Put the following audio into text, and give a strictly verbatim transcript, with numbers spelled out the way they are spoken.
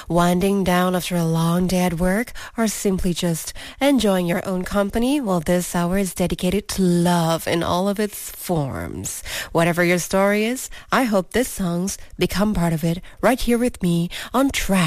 Winding down after a long day at work, or simply just enjoying your own company? Well, this hour is dedicated to love in all of its forms. Whatever your story is, I hope this songs become part of it right here with me on Track